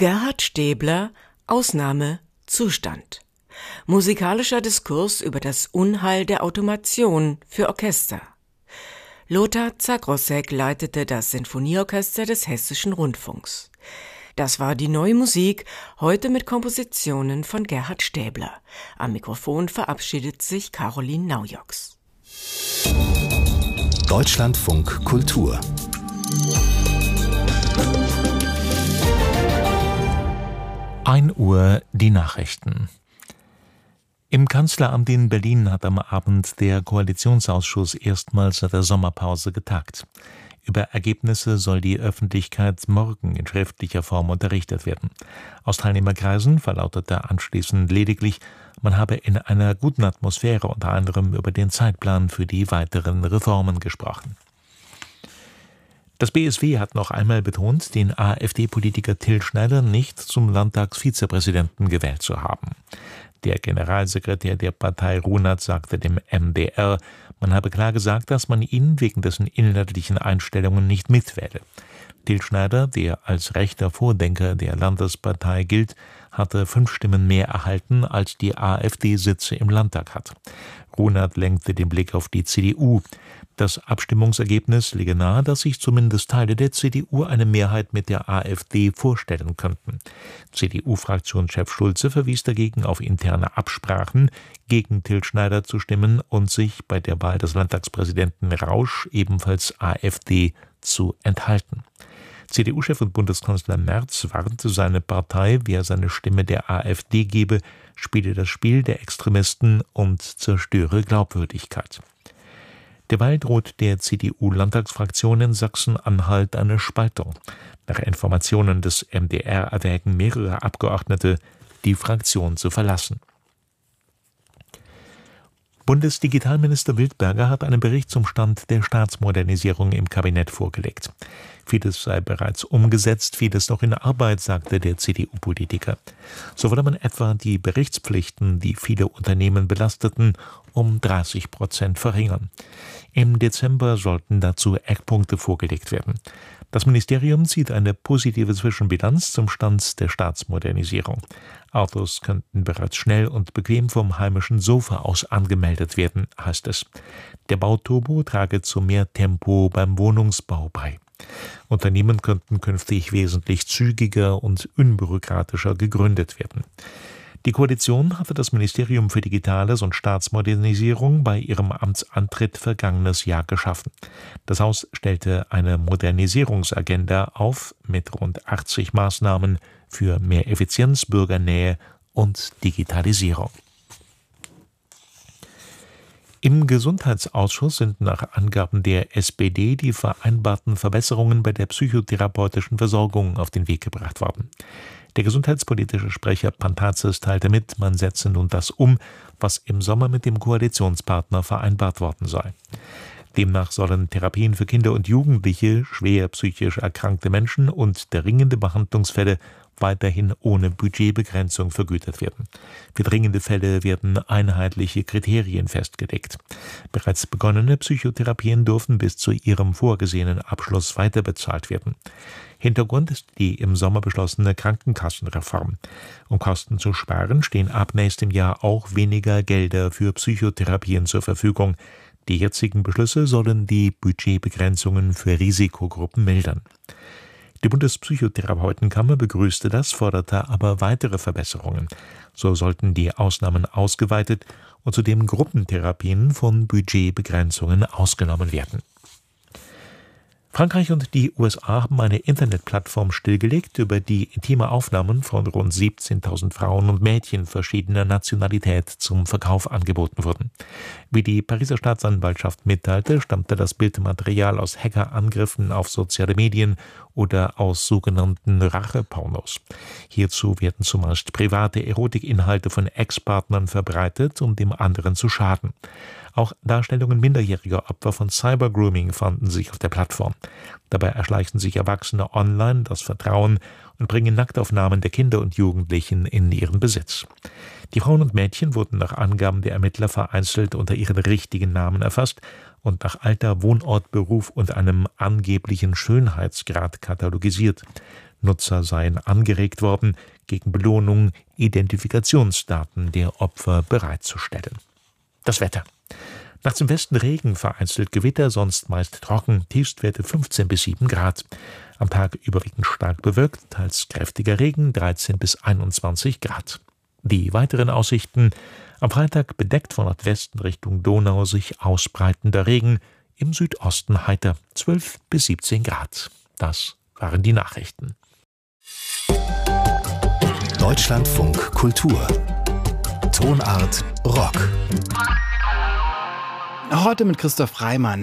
Gerhard Stäbler, Ausnahmezustand. Musikalischer Diskurs über das Unheil der Automation für Orchester. Lothar Zagrossek leitete das Sinfonieorchester des Hessischen Rundfunks. Das war die neue Musik, heute mit Kompositionen von Gerhard Stäbler. Am Mikrofon verabschiedet sich Caroline Naujoks. Deutschlandfunk Kultur. Uhr die Nachrichten. Im Kanzleramt in Berlin hat am Abend der Koalitionsausschuss erstmals seit der Sommerpause getagt. Über Ergebnisse soll die Öffentlichkeit morgen in schriftlicher Form unterrichtet werden. Aus Teilnehmerkreisen verlautete anschließend lediglich, man habe in einer guten Atmosphäre unter anderem über den Zeitplan für die weiteren Reformen gesprochen. Das BSW hat noch einmal betont, den AfD-Politiker Till Schneider nicht zum Landtagsvizepräsidenten gewählt zu haben. Der Generalsekretär der Partei Runert sagte dem MDR, man habe klar gesagt, dass man ihn wegen dessen inhaltlichen Einstellungen nicht mitwähle. Till Schneider, der als rechter Vordenker der Landespartei gilt, hatte 5 Stimmen mehr erhalten, als die AfD-Sitze im Landtag hat. Runert lenkte den Blick auf die CDU. Das Abstimmungsergebnis lege nahe, dass sich zumindest Teile der CDU eine Mehrheit mit der AfD vorstellen könnten. CDU-Fraktionschef Schulze verwies dagegen auf interne Absprachen, gegen Till Schneider zu stimmen und sich bei der Wahl des Landtagspräsidenten Rausch, ebenfalls AfD, zu enthalten. CDU-Chef und Bundeskanzler Merz warnte seine Partei, wer seine Stimme der AfD gebe, spiele das Spiel der Extremisten und zerstöre Glaubwürdigkeit. Derweil droht der CDU-Landtagsfraktion in Sachsen-Anhalt eine Spaltung. Nach Informationen des MDR erwägen mehrere Abgeordnete, die Fraktion zu verlassen. Bundesdigitalminister Wildberger hat einen Bericht zum Stand der Staatsmodernisierung im Kabinett vorgelegt. Vieles sei bereits umgesetzt, vieles noch in Arbeit, sagte der CDU-Politiker. So wolle man etwa die Berichtspflichten, die viele Unternehmen belasteten, um 30% verringern. Im Dezember sollten dazu Eckpunkte vorgelegt werden. Das Ministerium zieht eine positive Zwischenbilanz zum Stand der Staatsmodernisierung. Autos könnten bereits schnell und bequem vom heimischen Sofa aus angemeldet werden, heißt es. Der Bauturbo trage zu mehr Tempo beim Wohnungsbau bei. Unternehmen könnten künftig wesentlich zügiger und unbürokratischer gegründet werden. Die Koalition hatte das Ministerium für Digitales und Staatsmodernisierung bei ihrem Amtsantritt vergangenes Jahr geschaffen. Das Haus stellte eine Modernisierungsagenda auf mit rund 80 Maßnahmen für mehr Effizienz, Bürgernähe und Digitalisierung. Im Gesundheitsausschuss sind nach Angaben der SPD die vereinbarten Verbesserungen bei der psychotherapeutischen Versorgung auf den Weg gebracht worden. Der gesundheitspolitische Sprecher Pantazis teilte mit, man setze nun das um, was im Sommer mit dem Koalitionspartner vereinbart worden sei. Demnach sollen Therapien für Kinder und Jugendliche, schwer psychisch erkrankte Menschen und dringende Behandlungsfälle weiterhin ohne Budgetbegrenzung vergütet werden. Für dringende Fälle werden einheitliche Kriterien festgelegt. Bereits begonnene Psychotherapien dürfen bis zu ihrem vorgesehenen Abschluss weiterbezahlt werden. Hintergrund ist die im Sommer beschlossene Krankenkassenreform. Um Kosten zu sparen, stehen ab nächstem Jahr auch weniger Gelder für Psychotherapien zur Verfügung. Die jetzigen Beschlüsse sollen die Budgetbegrenzungen für Risikogruppen mildern. Die Bundespsychotherapeutenkammer begrüßte das, forderte aber weitere Verbesserungen. So sollten die Ausnahmen ausgeweitet und zudem Gruppentherapien von Budgetbegrenzungen ausgenommen werden. Frankreich und die USA haben eine Internetplattform stillgelegt, über die intime Aufnahmen von rund 17.000 Frauen und Mädchen verschiedener Nationalität zum Verkauf angeboten wurden. Wie die Pariser Staatsanwaltschaft mitteilte, stammte das Bildmaterial aus Hackerangriffen auf soziale Medien oder aus sogenannten Rachepornos. Hierzu werden zumeist private Erotikinhalte von Ex-Partnern verbreitet, um dem anderen zu schaden. Auch Darstellungen minderjähriger Opfer von Cybergrooming fanden sich auf der Plattform. Dabei erschleichen sich Erwachsene online das Vertrauen und bringen Nacktaufnahmen der Kinder und Jugendlichen in ihren Besitz. Die Frauen und Mädchen wurden nach Angaben der Ermittler vereinzelt unter ihren richtigen Namen erfasst und nach Alter, Wohnort, Beruf und einem angeblichen Schönheitsgrad katalogisiert. Nutzer seien angeregt worden, gegen Belohnung Identifikationsdaten der Opfer bereitzustellen. Das Wetter. Nachts im Westen Regen, vereinzelt Gewitter, sonst meist trocken, Tiefstwerte 15 bis 7 Grad. Am Tag überwiegend stark bewölkt, teils kräftiger Regen, 13 bis 21 Grad. Die weiteren Aussichten: am Freitag bedeckt von Nordwesten Richtung Donau sich ausbreitender Regen, im Südosten heiter, 12 bis 17 Grad. Das waren die Nachrichten. Deutschlandfunk Kultur. Tonart Rock. Heute mit Christoph Reimann.